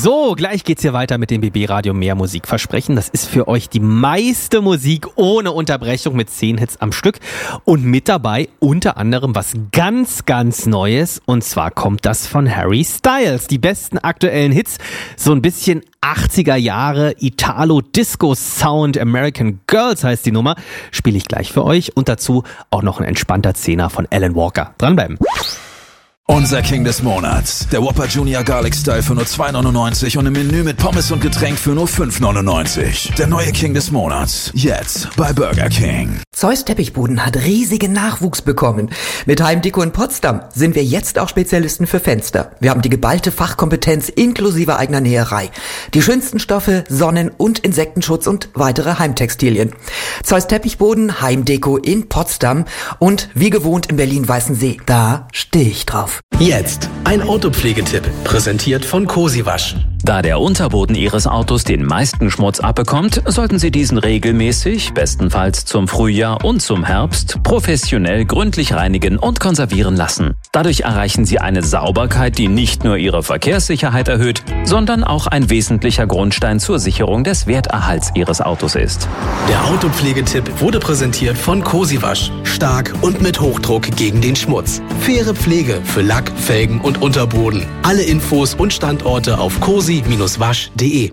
So, gleich geht's hier weiter mit dem BB Radio Mehr Musik Versprechen. Das ist für euch die meiste Musik ohne Unterbrechung mit 10 Hits am Stück. Und mit dabei unter anderem was ganz, ganz Neues. Und zwar kommt das von Harry Styles. Die besten aktuellen Hits. So ein bisschen 80er Jahre Italo-Disco-Sound. American Girls heißt die Nummer. Spiele ich gleich für euch. Und dazu auch noch ein entspannter Zehner von Alan Walker. Dranbleiben. Unser King des Monats. Der Whopper Junior Garlic Style für nur 2,99 und im Menü mit Pommes und Getränk für nur 5,99. Der neue King des Monats. Jetzt bei Burger King. Zeus Teppichboden hat riesigen Nachwuchs bekommen. Mit Heimdeko in Potsdam sind wir jetzt auch Spezialisten für Fenster. Wir haben die geballte Fachkompetenz inklusive eigener Näherei. Die schönsten Stoffe, Sonnen- und Insektenschutz und weitere Heimtextilien. Zeus Teppichboden, Heimdeko in Potsdam und wie gewohnt in Berlin-Weißensee. Da stehe ich drauf. Jetzt ein Autopflegetipp, präsentiert von Cosiwasch. Da der Unterboden Ihres Autos den meisten Schmutz abbekommt, sollten Sie diesen regelmäßig, bestenfalls zum Frühjahr und zum Herbst, professionell gründlich reinigen und konservieren lassen. Dadurch erreichen Sie eine Sauberkeit, die nicht nur Ihre Verkehrssicherheit erhöht, sondern auch ein wesentlicher Grundstein zur Sicherung des Werterhalts Ihres Autos ist. Der Autopflegetipp wurde präsentiert von Cosiwasch. Stark und mit Hochdruck gegen den Schmutz. Faire Pflege für Lack, Felgen und Unterboden. Alle Infos und Standorte auf cosi-wasch.de.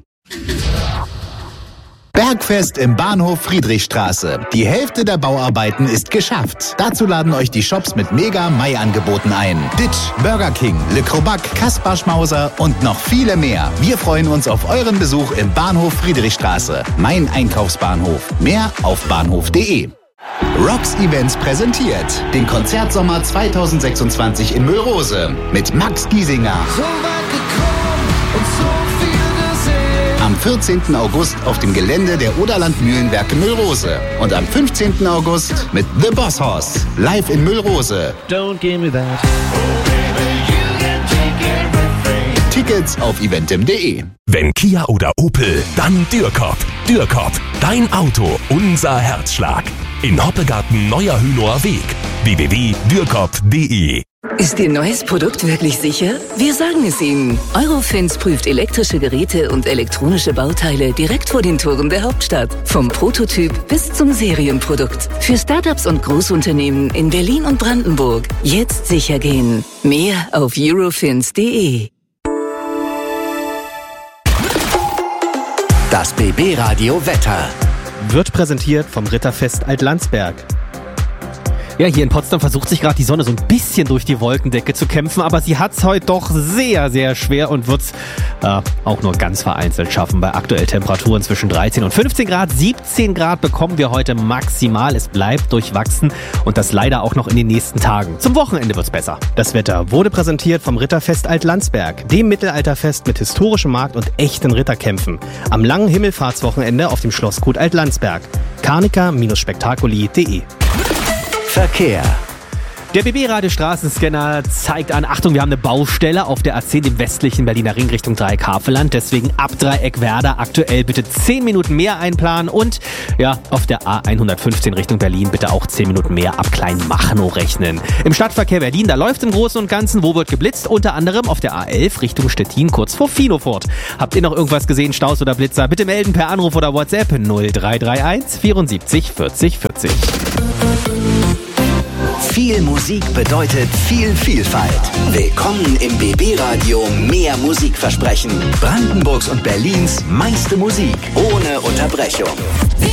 Bergfest im Bahnhof Friedrichstraße. Die Hälfte der Bauarbeiten ist geschafft. Dazu laden euch die Shops mit Mega-Mai-Angeboten ein. Ditch, Burger King, Le Crobac, Kaspar Schmauser und noch viele mehr. Wir freuen uns auf euren Besuch im Bahnhof Friedrichstraße. Mein Einkaufsbahnhof. Mehr auf bahnhof.de. Rocks Events präsentiert den Konzertsommer 2026 in Müllrose mit Max Giesinger. Am 14. August auf dem Gelände der Oderland Mühlenwerke Müllrose. Und am 15. August mit The Boss Hoss. Live in Müllrose. Don't give me that. Tickets auf eventim.de. Wenn Kia oder Opel, dann Dürkop. Dürkop, dein Auto, unser Herzschlag. In Hoppegarten Neuer Hünower Weg. www.dürkop.de. Ist Ihr neues Produkt wirklich sicher? Wir sagen es Ihnen. Eurofins prüft elektrische Geräte und elektronische Bauteile direkt vor den Toren der Hauptstadt. Vom Prototyp bis zum Serienprodukt. Für Startups und Großunternehmen in Berlin und Brandenburg. Jetzt sicher gehen. Mehr auf eurofins.de. Das BB Radio Wetter wird präsentiert vom Ritterfest Altlandsberg. Ja, hier in Potsdam versucht sich gerade die Sonne so ein bisschen durch die Wolkendecke zu kämpfen, aber sie hat's heute doch sehr, sehr schwer und wird's auch nur ganz vereinzelt schaffen. Bei aktuell Temperaturen zwischen 13 und 15 Grad, 17 Grad bekommen wir heute maximal. Es bleibt durchwachsen und das leider auch noch in den nächsten Tagen. Zum Wochenende wird's besser. Das Wetter wurde präsentiert vom Ritterfest Altlandsberg, dem Mittelalterfest mit historischem Markt und echten Ritterkämpfen. Am langen Himmelfahrtswochenende auf dem Schlossgut Altlandsberg. Karnica-spektakuli.de. Verkehr. Der BB-Radio-Straßenscanner zeigt an, Achtung, wir haben eine Baustelle auf der A10 im westlichen Berliner Ring Richtung Dreieck-Havelland. Deswegen ab Dreieck-Werder aktuell bitte 10 Minuten mehr einplanen. Und ja, auf der A115 Richtung Berlin bitte auch 10 Minuten mehr ab Kleinmachnow rechnen. Im Stadtverkehr Berlin, da läuft im Großen und Ganzen. Wo wird geblitzt? Unter anderem auf der A11 Richtung Stettin kurz vor Finofort. Habt ihr noch irgendwas gesehen, Staus oder Blitzer? Bitte melden per Anruf oder WhatsApp 0331 74 40 40. Viel Musik bedeutet viel Vielfalt. Willkommen im BB Radio Mehr Musik Versprechen. Brandenburgs und Berlins meiste Musik ohne Unterbrechung.